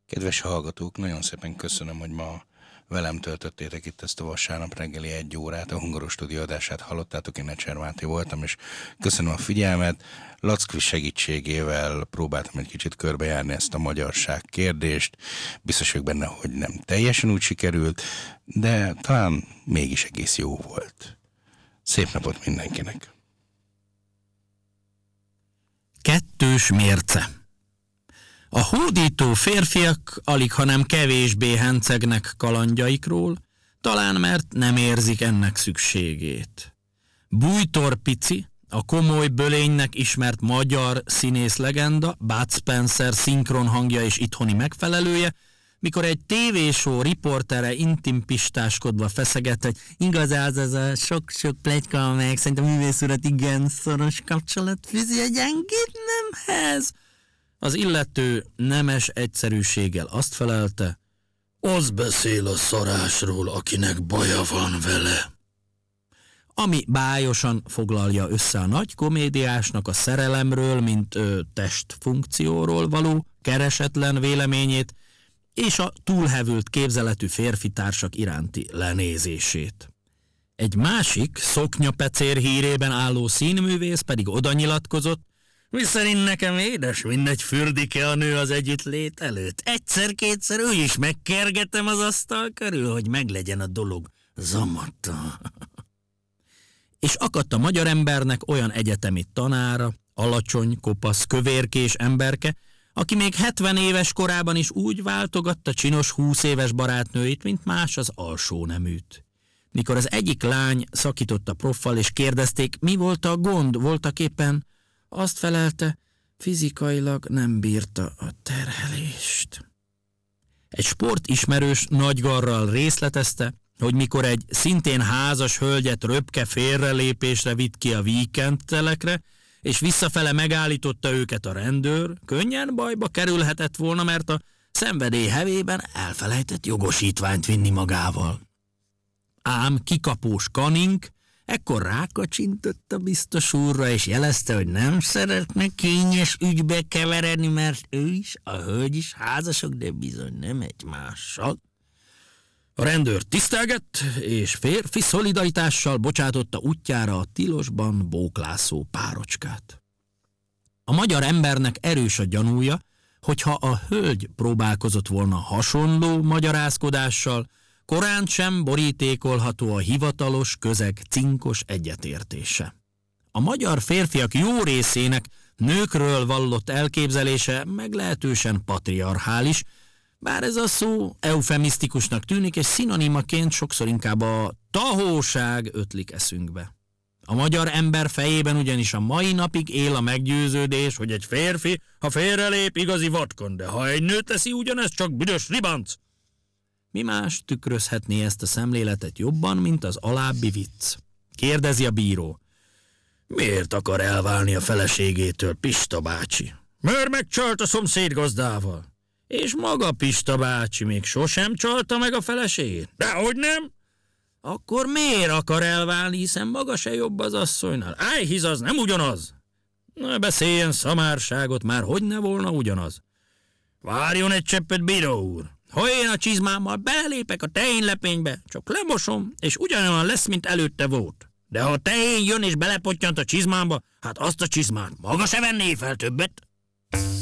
Kedves hallgatók, nagyon szépen köszönöm, hogy ma velem töltöttétek itt ezt a vasárnap reggeli 1 órát, a Hungarostúdió adását hallottátok, én Ecser Máté voltam, és köszönöm a figyelmet. Lackvis segítségével próbáltam egy kicsit körbejárni ezt a magyarság kérdést. Biztos vagyok benne, hogy nem teljesen úgy sikerült, de talán mégis egész jó volt. Szép napot mindenkinek! Kettős mérce. A hódító férfiak alighanem kevésbé hencegnek kalandjaikról, talán mert nem érzik ennek szükségét. Bújtor Pici, a komoly bölénynek ismert magyar színész legenda, Bud Spencer szinkron hangja és itthoni megfelelője, mikor egy tévéshow riportere intimpistáskodva feszeget, hogy igazán ez a sok-sok pletyka, amelyek szerintem a művész urat igen szoros kapcsolat fűzi a gyengét nemhez. Az illető nemes egyszerűséggel azt felelte, az beszél a szarásról, akinek baja van vele. Ami bályosan foglalja össze a nagy komédiásnak a szerelemről, mint testfunkcióról való keresetlen véleményét, és a túlhevült képzeletű férfi társak iránti lenézését. Egy másik, szoknyapecér hírében álló színművész pedig oda nyilatkozott, miszerint nekem édes mindegy fürdike a nő az együttlét előtt. Egyszer-kétszer ő is megkergetem az asztal körül, hogy meglegyen a dolog zamatta. És akadt a magyar embernek olyan egyetemi tanára, alacsony, kopasz, kövérkés emberke, aki még 70 éves korában is úgy váltogatta csinos 20 éves barátnőit, mint más az alsó neműt. Mikor az egyik lány szakított a proffal, és kérdezték, mi volt a gond, voltaképpen, azt felelte, fizikailag nem bírta a terhelést. Egy sportismerős nagygarral részletezte, hogy mikor egy szintén házas hölgyet röpke félrelépésre vitt ki a víkendtelekre, és visszafele megállította őket a rendőr, könnyen bajba kerülhetett volna, mert a szenvedély hevében elfelejtett jogosítványt vinni magával. Ám kikapós Kanink ekkor rákacsintott a biztos úrra, és jelezte, hogy nem szeretne kényes ügybe keveredni, mert ő is, a hölgy is házasok, de bizony nem egymással. A rendőr tisztelgett, és férfi szolidaritással bocsátotta útjára a tilosban bóklászó párocskát. A magyar embernek erős a gyanúja, hogyha a hölgy próbálkozott volna hasonló magyarázkodással, korán sem borítékolható a hivatalos közeg cinkos egyetértése. A magyar férfiak jó részének nőkről vallott elképzelése meglehetősen patriarchális, bár ez a szó eufemisztikusnak tűnik, és szinonimaként sokszor inkább a tahóság ötlik eszünkbe. A magyar ember fejében ugyanis a mai napig él a meggyőződés, hogy egy férfi, ha félrelép, igazi vatkon, de ha egy nő teszi ugyanezt, csak büdös ribanc. Mi más tükrözhetné ezt a szemléletet jobban, mint az alábbi vicc? Kérdezi a bíró. Miért akar elválni a feleségétől Pista bácsi? Mert megcsalt a szomszéd gazdával. És maga Pista bácsi még sosem csalta meg a feleségét? Dehogy nem? Akkor miért akar elválni, hiszen maga se jobb az asszonynál? Hisz az nem ugyanaz. Ne beszéljen szamárságot, már hogy ne volna ugyanaz. Várjon egy cseppet, bíró úr. Ha én a csizmámmal belépek a tehénlepénybe, csak lemosom, és ugyanolyan lesz, mint előtte volt. De ha a tehén jön és belepottyant a csizmámba, hát azt a csizmát maga se venné fel többet.